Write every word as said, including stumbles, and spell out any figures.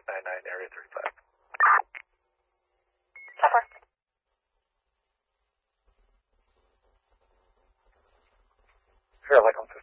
nine nine, area thirty-five. Over. Sure, like I'm